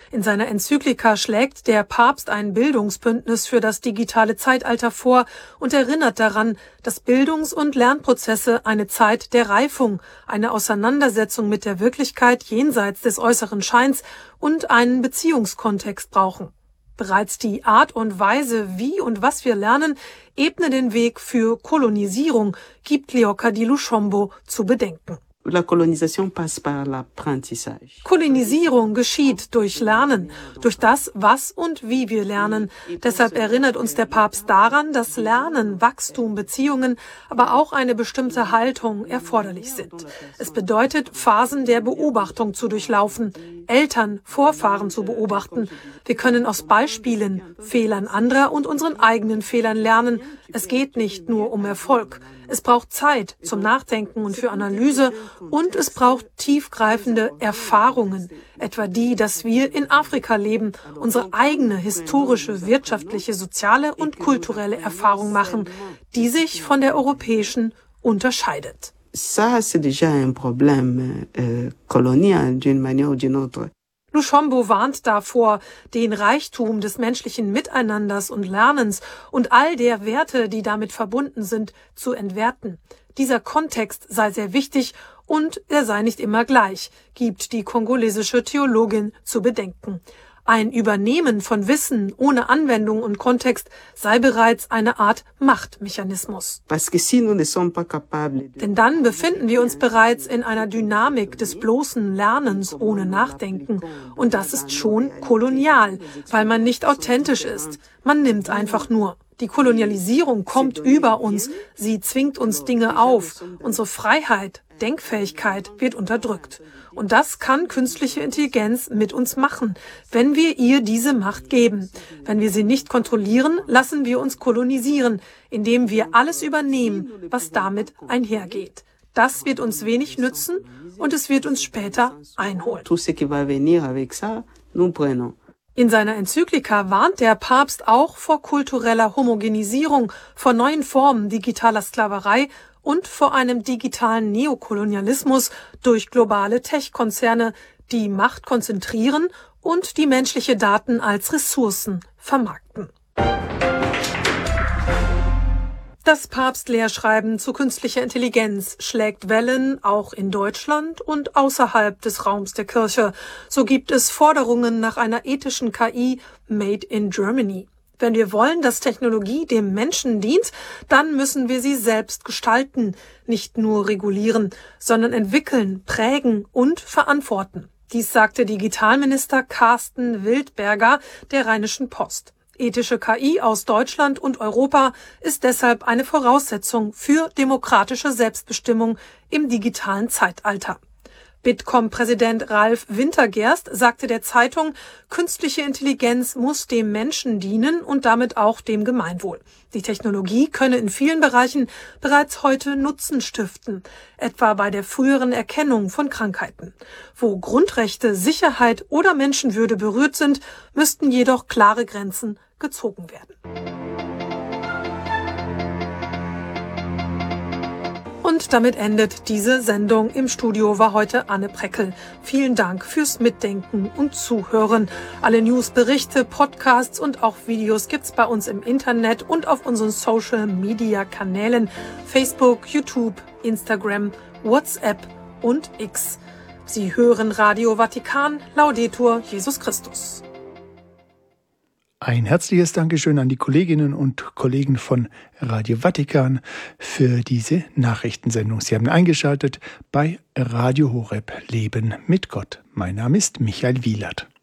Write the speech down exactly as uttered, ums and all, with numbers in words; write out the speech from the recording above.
In seiner Enzyklika schlägt der Papst ein Bildungsbündnis für das digitale Zeitalter vor und erinnert daran, dass Bildungs- und Lernprozesse eine Zeit der Reifung, eine Auseinandersetzung mit der Wirklichkeit jenseits des äußeren Scheins und einen Beziehungskontext brauchen. Bereits die Art und Weise, wie und was wir lernen, ebne den Weg für Kolonisierung, gibt Leoka Di Lushombo zu bedenken. La colonisation passe par l'apprentissage. Kolonisierung geschieht durch Lernen, durch das, was und wie wir lernen. Deshalb erinnert uns der Papst daran, dass Lernen, Wachstum, Beziehungen, aber auch eine bestimmte Haltung erforderlich sind. Es bedeutet, Phasen der Beobachtung zu durchlaufen, Eltern, Vorfahren zu beobachten. Wir können aus Beispielen, Fehlern anderer und unseren eigenen Fehlern lernen. Es geht nicht nur um Erfolg. Es braucht Zeit zum Nachdenken und für Analyse und es braucht tiefgreifende Erfahrungen, etwa die, dass wir in Afrika leben, unsere eigene historische, wirtschaftliche, soziale und kulturelle Erfahrung machen, die sich von der europäischen unterscheidet. Ça, c'est déjà un problème euh, colonial d'une manière ou d'une autre. Lushombo warnt davor, den Reichtum des menschlichen Miteinanders und Lernens und all der Werte, die damit verbunden sind, zu entwerten. Dieser Kontext sei sehr wichtig und er sei nicht immer gleich, gibt die kongolesische Theologin zu bedenken. Ein Übernehmen von Wissen ohne Anwendung und Kontext sei bereits eine Art Machtmechanismus. Denn dann befinden wir uns bereits in einer Dynamik des bloßen Lernens ohne Nachdenken. Und das ist schon kolonial, weil man nicht authentisch ist. Man nimmt einfach nur. Die Kolonialisierung kommt über uns. Sie zwingt uns Dinge auf. Unsere Freiheit, Denkfähigkeit wird unterdrückt. Und das kann künstliche Intelligenz mit uns machen, wenn wir ihr diese Macht geben. Wenn wir sie nicht kontrollieren, lassen wir uns kolonisieren, indem wir alles übernehmen, was damit einhergeht. Das wird uns wenig nützen und es wird uns später einholen. In seiner Enzyklika warnt der Papst auch vor kultureller Homogenisierung, vor neuen Formen digitaler Sklaverei und vor einem digitalen Neokolonialismus durch globale Tech-Konzerne, die Macht konzentrieren und die menschliche Daten als Ressourcen vermarkten. Das Papstlehrschreiben zu künstlicher Intelligenz schlägt Wellen auch in Deutschland und außerhalb des Raums der Kirche. So gibt es Forderungen nach einer ethischen K I made in Germany. Wenn wir wollen, dass Technologie dem Menschen dient, dann müssen wir sie selbst gestalten, nicht nur regulieren, sondern entwickeln, prägen und verantworten. Dies sagte Digitalminister Carsten Wildberger der Rheinischen Post. Ethische K I aus Deutschland und Europa ist deshalb eine Voraussetzung für demokratische Selbstbestimmung im digitalen Zeitalter. Bitkom-Präsident Ralf Wintergerst sagte der Zeitung, künstliche Intelligenz muss dem Menschen dienen und damit auch dem Gemeinwohl. Die Technologie könne in vielen Bereichen bereits heute Nutzen stiften, etwa bei der früheren Erkennung von Krankheiten. Wo Grundrechte, Sicherheit oder Menschenwürde berührt sind, müssten jedoch klare Grenzen gezogen werden. Und damit endet diese Sendung. Im Studio war heute Anne Preckel. Vielen Dank fürs Mitdenken und Zuhören. Alle News, Berichte, Podcasts und auch Videos gibt's bei uns im Internet und auf unseren Social-Media-Kanälen Facebook, YouTube, Instagram, WhatsApp und X. Sie hören Radio Vatikan, Laudetur Jesus Christus. Ein herzliches Dankeschön an die Kolleginnen und Kollegen von Radio Vatikan für diese Nachrichtensendung. Sie haben eingeschaltet bei Radio Horeb Leben mit Gott. Mein Name ist Michael Wielert.